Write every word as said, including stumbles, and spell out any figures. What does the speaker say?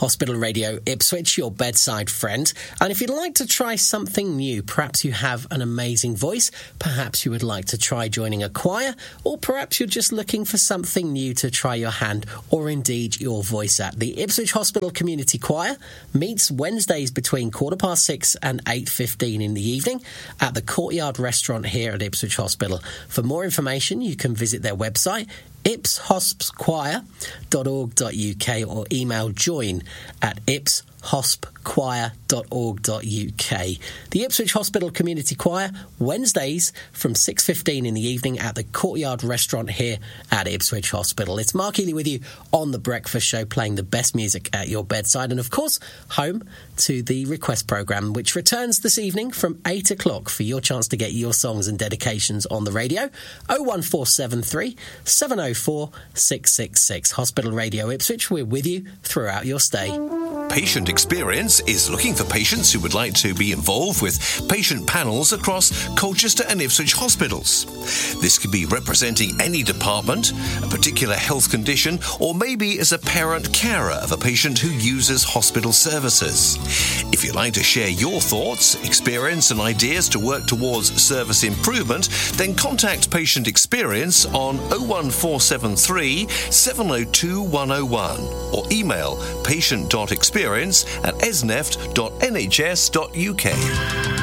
Hospital Radio Ipswich, your bedside friend. And if you'd like to try something new, perhaps you have an amazing voice, perhaps you would like to try joining a choir, or perhaps you're just looking for something new to try your hand or indeed your voice at. The Ipswich Hospital Community Choir meets Wednesdays between quarter past six and eight fifteen in the evening at the Courtyard Restaurant here at Ipswich Hospital. For more information, you can visit their website, ips hosps choir dot org dot uk, or email join at ips hosp choir dot org dot uk. The Ipswich Hospital Community Choir, Wednesdays from six fifteen in the evening at the Courtyard Restaurant here at Ipswich Hospital. It's Mark Healy with you on The Breakfast Show, playing the best music at your bedside, and of course home to the request programme, which returns this evening from eight o'clock for your chance to get your songs and dedications on the radio. oh one four seven three, seven oh four, six six six. Hospital Radio Ipswich, we're with you throughout your stay. Patient Experience is looking for patients who would like to be involved with patient panels across Colchester and Ipswich hospitals. This could be representing any department, a particular health condition, or maybe as a parent carer of a patient who uses hospital services. If you'd like to share your thoughts, experience and ideas to work towards service improvement, then contact Patient Experience on oh one four seven three, seven oh two, one oh one or email patient dot experience at esneft dot n h s dot u k.